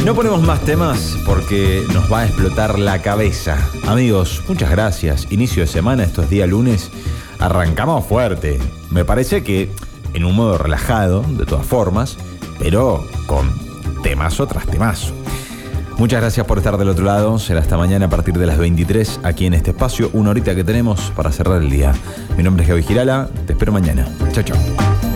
No ponemos más temas porque nos va a explotar la cabeza. Amigos, muchas gracias. Inicio de semana, esto es día lunes. Arrancamos fuerte. Me parece que en un modo relajado, de todas formas, pero con temazo tras temazo. Muchas gracias por estar del otro lado. Será hasta mañana a partir de las 23 aquí en este espacio. Una horita que tenemos para cerrar el día. Mi nombre es Gaby Girala. Te espero mañana. Chao, chao.